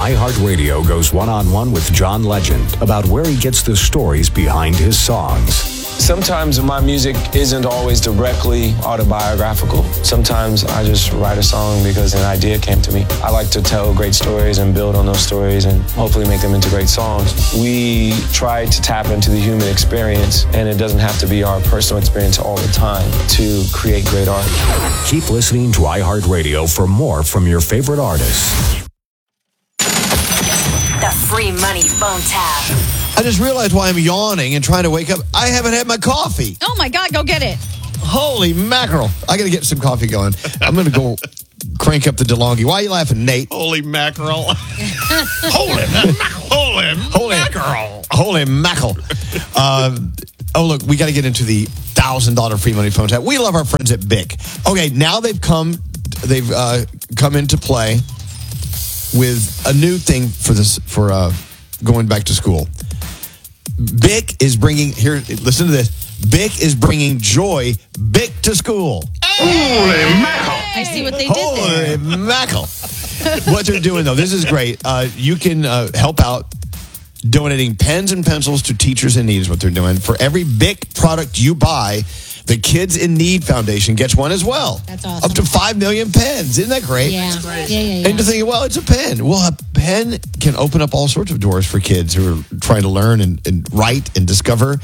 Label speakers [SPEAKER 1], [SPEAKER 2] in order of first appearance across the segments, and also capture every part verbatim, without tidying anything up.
[SPEAKER 1] iHeartRadio goes one-on-one with John Legend about where he gets the stories behind his songs.
[SPEAKER 2] Sometimes my music isn't always directly autobiographical. Sometimes I just write a song because an idea came to me. I like to tell great stories and build on those stories and hopefully make them into great songs. We try to tap into the human experience, and it doesn't have to be our personal experience all the time to create great art.
[SPEAKER 1] Keep listening to iHeartRadio for more from your favorite artists.
[SPEAKER 3] The free money phone tap.
[SPEAKER 4] I just realized why I'm yawning and trying to wake up. I haven't had my coffee.
[SPEAKER 5] Oh, my God. Go get it.
[SPEAKER 4] Holy mackerel. I got to get some coffee going. I'm going to go crank up the DeLonghi. Why are you laughing, Nate?
[SPEAKER 6] Holy mackerel. Holy mackerel. Holy,
[SPEAKER 4] Holy mackerel. Holy mackerel. Uh, oh, look, we got to get into the one thousand dollars free money phone tap. We love our friends at Bic. Okay, now they've come, they've uh, come into play with a new thing for this, for uh, going back to school. Bic is bringing, here, listen to this. Bic is bringing joy, Bic to school.
[SPEAKER 6] Holy mackerel.
[SPEAKER 5] I see what they did there.
[SPEAKER 4] Holy mackerel. What they're doing, though, this is great. Uh, you can uh, help out donating pens and pencils to teachers in need is what they're doing. For every Bic product you buy, the Kids in Need Foundation gets one as well.
[SPEAKER 5] That's awesome.
[SPEAKER 4] Up to five million pens. Isn't that great?
[SPEAKER 5] Yeah. Yeah, yeah, yeah.
[SPEAKER 4] And to think, well, it's a pen. Well, a pen can open up all sorts of doors for kids who are trying to learn and, and write and discover.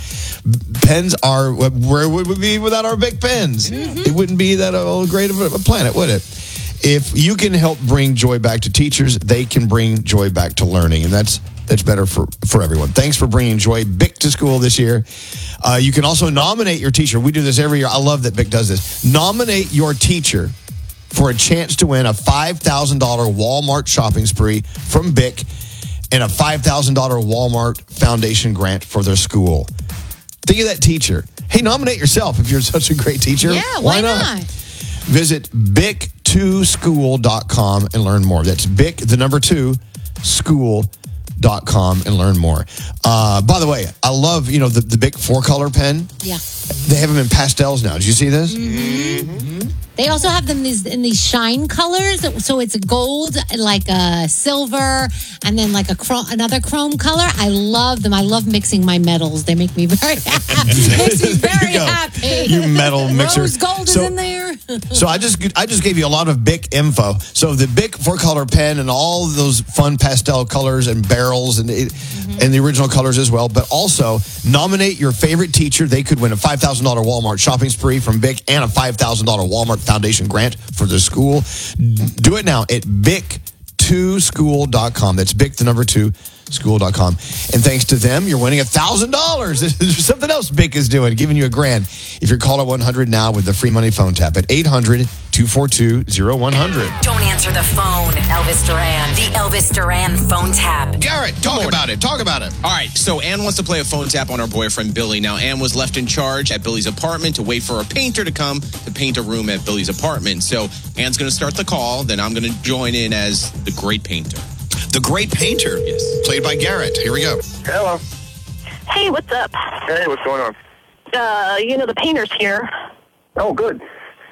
[SPEAKER 4] Pens are, where would we be without our Bic pens? Mm-hmm. It wouldn't be that uh, great of a planet, would it? If you can help bring joy back to teachers, they can bring joy back to learning. And that's that's better for, for everyone. Thanks for bringing joy, Bic, to school this year. Uh, you can also nominate your teacher. We do this every year. I love that Bic does this. Nominate your teacher for a chance to win a five thousand dollars Walmart shopping spree from Bic and a five thousand dollars Walmart Foundation grant for their school. Think of that teacher. Hey, nominate yourself if you're such a great teacher.
[SPEAKER 5] Yeah, why, why not? not?
[SPEAKER 4] Visit bic two school dot com and learn more. That's Bic, the number two, school dot com and learn more. Uh, by the way, I love, you know, the, the Bic four-color pen.
[SPEAKER 5] Yeah.
[SPEAKER 4] They have them in pastels now. Did you see this?
[SPEAKER 5] Mm-hmm. Mm-hmm. They also have them these in these shine colors. So it's gold, like a silver, and then like a chrome, another chrome color. I love them. I love mixing my metals. They make me very happy. Makes me very
[SPEAKER 4] you
[SPEAKER 5] happy.
[SPEAKER 4] You metal mixer.
[SPEAKER 5] Rose gold
[SPEAKER 4] so,
[SPEAKER 5] is in there.
[SPEAKER 4] So I just I just gave you a lot of Bic info. So the Bic four-color pen and all of those fun pastel colors and barrels and it, mm-hmm. and the original colors as well. But also nominate your favorite teacher. They could win a five thousand dollars Walmart shopping spree from Bic and a five thousand dollars Walmart Foundation grant for the school. Do it now at bic two school dot com. That's Bic, the number two, school dot com. And thanks to them, you're winning one thousand dollars. There's something else Bic is doing, giving you a grand. If you're called at one hundred now with the free money phone tap at eight hundred two four two oh one hundred.
[SPEAKER 3] Don't answer the phone. Elvis Duran. The Elvis Duran phone tap.
[SPEAKER 6] Garrett, talk about it. Talk about it.
[SPEAKER 7] All right, so Ann wants to play a phone tap on her boyfriend, Billy. Now, Ann was left in charge at Billy's apartment to wait for a painter to come to paint a room at Billy's apartment. So Ann's going to start the call, then I'm going to join in as the great painter.
[SPEAKER 6] The Great Painter.
[SPEAKER 7] Yes.
[SPEAKER 6] Played by Garrett. Here we go.
[SPEAKER 8] Hello.
[SPEAKER 9] Hey, what's up?
[SPEAKER 8] Hey, what's going on?
[SPEAKER 9] Uh, you know, the painter's here.
[SPEAKER 8] Oh, good.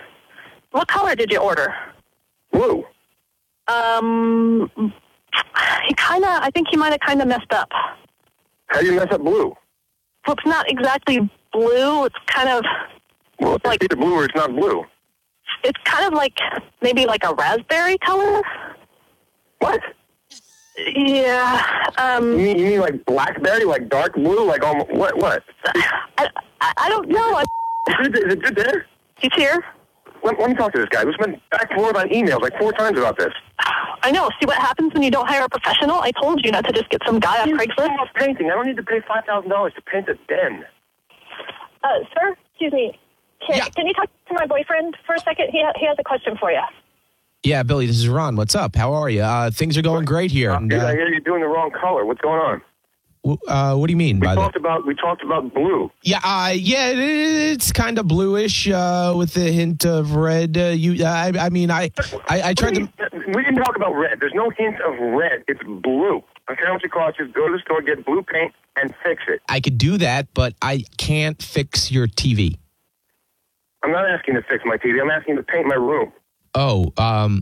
[SPEAKER 9] What color did you order?
[SPEAKER 8] Blue.
[SPEAKER 9] Um, he kind of, I think he might have kind of messed up.
[SPEAKER 8] How do you mess up blue?
[SPEAKER 9] Well, it's not exactly blue. It's kind of
[SPEAKER 8] Well, it's
[SPEAKER 9] like,
[SPEAKER 8] either blue or it's not blue.
[SPEAKER 9] it's kind of like, maybe like a raspberry color.
[SPEAKER 8] What?
[SPEAKER 9] Yeah, um...
[SPEAKER 8] You mean, you mean like blackberry, like dark blue, like almost, what, what?
[SPEAKER 9] I, I, I don't know. I,
[SPEAKER 8] Is it, is it good there?
[SPEAKER 9] he's here?
[SPEAKER 8] Let, let me talk to this guy. We've been back and forth on emails like four times about this.
[SPEAKER 9] I know. See what happens when you don't hire a professional? I told you not to just get some guy off
[SPEAKER 8] You
[SPEAKER 9] Craigslist.
[SPEAKER 8] off painting. I don't need to pay five thousand dollars to paint a den.
[SPEAKER 9] Uh, sir, excuse me. Can,
[SPEAKER 7] Yeah.
[SPEAKER 9] can you talk to my boyfriend for a second? He, ha- he has a question for you.
[SPEAKER 7] Yeah, Billy, this is Ron. What's up? How are you? Uh, things are going great here. And,
[SPEAKER 8] I
[SPEAKER 7] uh,
[SPEAKER 8] hear you're doing the wrong color. What's going on?
[SPEAKER 7] w- uh, what do you mean
[SPEAKER 8] We
[SPEAKER 7] by
[SPEAKER 8] talked
[SPEAKER 7] that?
[SPEAKER 8] about we talked about blue.
[SPEAKER 7] Yeah, uh, yeah, it, it's kind of bluish uh, with a hint of red. Uh, you, I, I mean, I, I, I tried to.
[SPEAKER 8] We didn't talk about red. There's no hint of red. It's blue. Okay, how much it costs? Just go to the store, get blue paint, and fix it.
[SPEAKER 7] I could do that, but I can't fix your T V.
[SPEAKER 8] I'm not asking to fix my T V. I'm asking to paint my room.
[SPEAKER 7] Oh, um,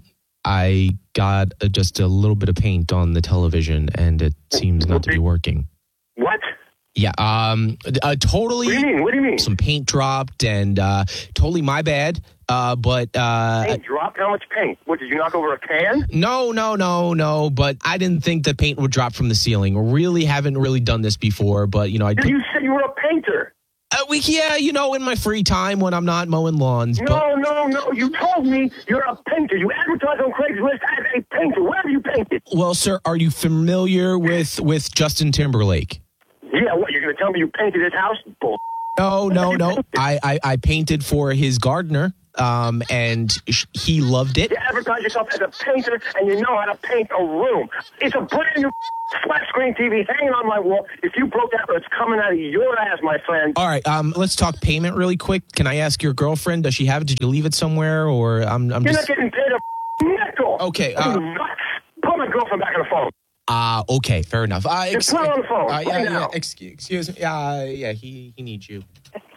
[SPEAKER 10] I got uh, just a little bit of paint on the television, and it seems not to be working.
[SPEAKER 8] What?
[SPEAKER 10] Yeah, um, uh, totally.
[SPEAKER 8] What do you mean? What do you mean?
[SPEAKER 10] Some paint dropped, and uh, totally my bad. Uh, but uh,
[SPEAKER 8] Paint dropped? How much paint? What, did you knock over a can?
[SPEAKER 10] no, no, no, no. But I didn't think the paint would drop from the ceiling. Really, haven't really done this before. But you know, I
[SPEAKER 8] Dude,
[SPEAKER 10] put,
[SPEAKER 8] you said you were a painter.
[SPEAKER 10] uh, we yeah, you know, in my free time when I'm not mowing lawns. But,
[SPEAKER 8] No, no, no. You told me you're a painter. You advertise on Craigslist as a painter. Where have you painted?
[SPEAKER 10] well, sir, are you familiar with with Justin Timberlake?
[SPEAKER 8] Yeah, what? You're going to tell me you painted his house? Bull.
[SPEAKER 10] No, no, no. I, I, I painted for his gardener, um, and sh- he loved it.
[SPEAKER 8] You advertise yourself as a painter, and you know how to paint a room. It's a brand new flat screen T V hanging on my wall. If you broke that, it's coming out of your ass, my friend.
[SPEAKER 10] All right, um, let's talk payment really quick. Can I ask your girlfriend? Does she have it? Did you leave it somewhere, or I'm I'm
[SPEAKER 8] You're
[SPEAKER 10] just
[SPEAKER 8] not getting paid a nickel.
[SPEAKER 10] okay?
[SPEAKER 8] Are you
[SPEAKER 10] Uh,
[SPEAKER 8] nuts? Put my girlfriend back on the phone.
[SPEAKER 10] uh okay, fair enough. Uh,
[SPEAKER 8] Just put her on the phone.
[SPEAKER 10] uh, yeah,
[SPEAKER 8] right
[SPEAKER 10] yeah.
[SPEAKER 8] now.
[SPEAKER 10] Excuse, excuse me. Uh, yeah, he he needs you.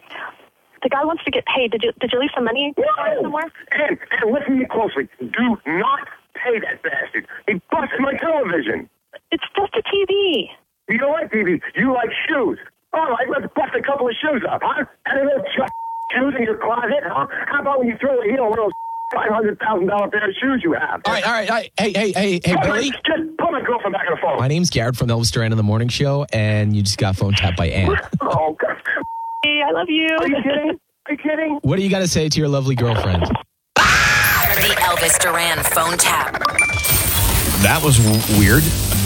[SPEAKER 9] The guy wants to get paid. Did you did you leave some money
[SPEAKER 8] No!
[SPEAKER 9] somewhere?
[SPEAKER 8] And, and listen to me closely. Do not pay that bastard. He busted my television.
[SPEAKER 9] It's just a T V.
[SPEAKER 8] You don't like T V. You like shoes. All right, let's bust a couple of shoes up, huh? And a little ch- shoes in your closet, huh? How about when you throw a heel on one of those five hundred thousand dollars pair of shoes you have?
[SPEAKER 10] All right, all right, all right. Hey, hey, hey, hey,
[SPEAKER 8] All
[SPEAKER 10] Billy.
[SPEAKER 8] right, just put my girlfriend back on the phone.
[SPEAKER 10] My name's Garrett from Elvis Duran in the Morning Show, and you just got phone tapped by Ann.
[SPEAKER 8] Oh, God.
[SPEAKER 9] Hey, I love you.
[SPEAKER 8] Are you kidding? Are you kidding?
[SPEAKER 10] What do you got to say to your lovely girlfriend?
[SPEAKER 3] The Elvis Duran phone tap.
[SPEAKER 4] That was w- weird.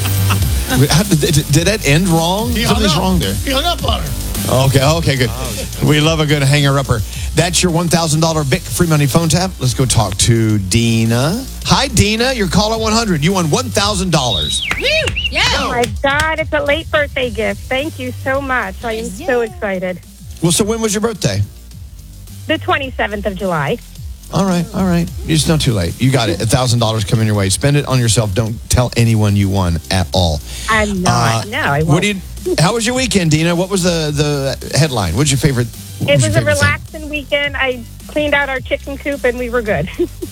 [SPEAKER 4] How, did, did that end wrong?
[SPEAKER 6] He hung
[SPEAKER 4] Something's
[SPEAKER 6] up.
[SPEAKER 4] wrong there.
[SPEAKER 6] He hung up on her.
[SPEAKER 4] Okay, okay, good. We love a good hanger-upper. That's your one thousand dollars Bic free money phone tap. Let's go talk to Dina. Hi, Dina. You're caller one hundred. You won one thousand dollars.
[SPEAKER 5] Yeah.
[SPEAKER 11] Oh my God, it's a late birthday gift. Thank you so much. I am so excited.
[SPEAKER 4] Well, so when was your birthday?
[SPEAKER 11] The twenty-seventh of July.
[SPEAKER 4] All right, all right. It's not too late. You got it. one thousand dollars coming your way. Spend it on yourself. Don't tell anyone you won at all.
[SPEAKER 11] I'm not.
[SPEAKER 4] Uh,
[SPEAKER 11] no, I won't.
[SPEAKER 4] What do you, how was your weekend, Dina? What was the, the headline? What's your favorite? What
[SPEAKER 11] It
[SPEAKER 4] your
[SPEAKER 11] was a
[SPEAKER 4] favorite thing?
[SPEAKER 11] relaxing weekend. I cleaned out our chicken coop and we were good.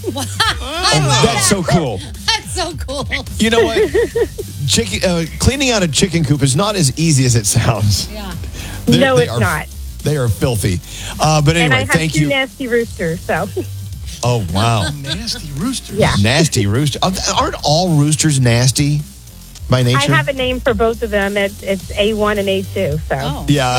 [SPEAKER 4] Oh, that's so cool.
[SPEAKER 5] That's so cool.
[SPEAKER 4] You know what? Chicken, uh, cleaning out a chicken coop is not as easy as it sounds.
[SPEAKER 5] Yeah.
[SPEAKER 4] They're-
[SPEAKER 11] no,
[SPEAKER 4] they
[SPEAKER 11] it's
[SPEAKER 4] are-
[SPEAKER 11] not.
[SPEAKER 4] They are filthy. Uh, but
[SPEAKER 11] And I
[SPEAKER 4] anyway,
[SPEAKER 11] have
[SPEAKER 4] thank
[SPEAKER 11] two
[SPEAKER 4] you.
[SPEAKER 11] nasty roosters, so.
[SPEAKER 4] Oh, wow.
[SPEAKER 6] Nasty rooster.
[SPEAKER 11] Yeah.
[SPEAKER 4] Nasty rooster. Aren't all roosters nasty by nature?
[SPEAKER 11] I have a name for both of them. It's, it's A one and A two, so.
[SPEAKER 5] Oh.
[SPEAKER 4] Yeah.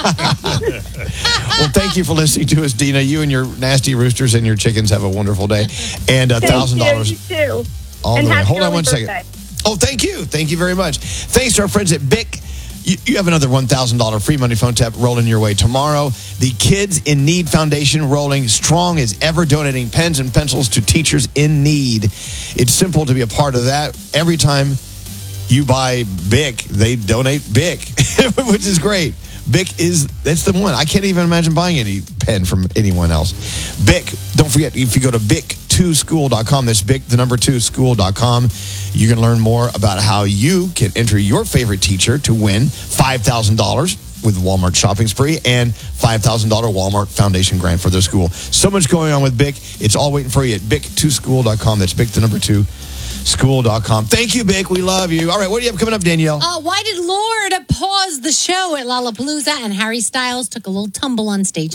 [SPEAKER 4] Well, thank you for listening to us, Dina. You and your nasty roosters and your chickens have a wonderful day. And a
[SPEAKER 11] Thank
[SPEAKER 4] thousand
[SPEAKER 11] you,
[SPEAKER 4] dollars.
[SPEAKER 11] you too.
[SPEAKER 4] All
[SPEAKER 11] And
[SPEAKER 4] the way.
[SPEAKER 11] happy
[SPEAKER 4] Hold on
[SPEAKER 11] early
[SPEAKER 4] one second.
[SPEAKER 11] birthday.
[SPEAKER 4] Oh, thank you. Thank you very much. Thanks to our friends at Bic. You, you have another one thousand dollars free money phone tap rolling your way tomorrow. The Kids in Need Foundation rolling strong as ever, donating pens and pencils to teachers in need. It's simple to be a part of that. Every time you buy Bic, they donate Bic, which is great. Bic is, that's the one. I can't even imagine buying any pen from anyone else. Bic, don't forget, if you go to bic two school dot com, that's Bic, the number two, school dot com, you can learn more about how you can enter your favorite teacher to win five thousand dollars with Walmart Shopping Spree and five thousand dollars Walmart Foundation grant for their school. So much going on with Bic. It's all waiting for you at bic two school dot com. That's Bic, the number two, school dot com. Thank you, Bic. We love you. All right, what do you have coming up, Danielle?
[SPEAKER 5] Uh, why did Lorde pause the show at Lollapalooza and Harry Styles took a little tumble on stage?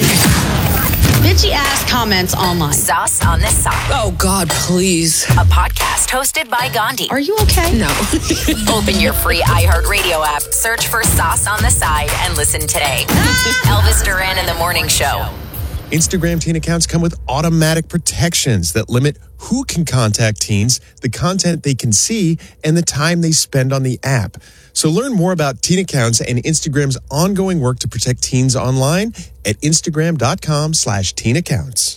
[SPEAKER 12] Bitchy ass comments online.
[SPEAKER 3] Sauce on the Side.
[SPEAKER 12] Oh, God, please.
[SPEAKER 3] A podcast hosted by Gandhi.
[SPEAKER 12] Are you okay? No.
[SPEAKER 3] Open your free iHeartRadio app, search for Sauce on the Side, and listen today. Elvis Duran in the Morning Show.
[SPEAKER 13] Instagram teen accounts come with automatic protections that limit who can contact teens, the content they can see, and the time they spend on the app. So learn more about teen accounts and Instagram's ongoing work to protect teens online at instagram.com slash teen accounts.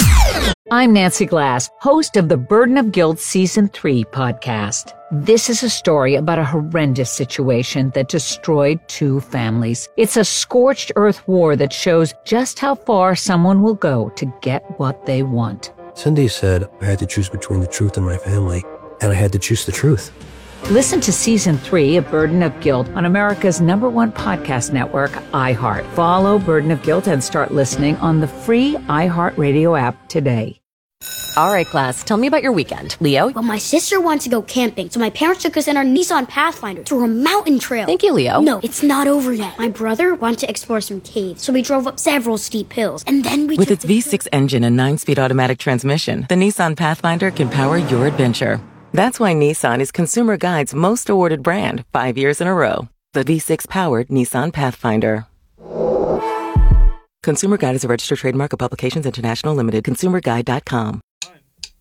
[SPEAKER 14] I'm Nancy Glass, host of the Burden of Guilt Season three podcast. This is a story about a horrendous situation that destroyed two families. It's a scorched earth war that shows just how far someone will go to get what they want.
[SPEAKER 15] Cindy said I had to choose between the truth and my family, and I had to choose the truth.
[SPEAKER 14] Listen to Season three of Burden of Guilt on America's number one podcast network, iHeart. Follow Burden of Guilt and start listening on the free iHeartRadio app today.
[SPEAKER 16] All right, class, tell me about your weekend. Leo?
[SPEAKER 17] Well, my sister wanted to go camping, so my parents took us in our Nissan Pathfinder to a mountain trail.
[SPEAKER 16] Thank you, Leo.
[SPEAKER 17] No, it's not over yet. My brother wanted to explore some caves, so we drove up several steep hills, and then we
[SPEAKER 18] With
[SPEAKER 17] took
[SPEAKER 18] its V six engine and nine-speed automatic transmission, the Nissan Pathfinder can power your adventure. That's why Nissan is Consumer Guide's most awarded brand five years in a row. The V six-powered Nissan Pathfinder. Consumer Guide is a registered trademark of Publications International Limited. consumer guide dot com.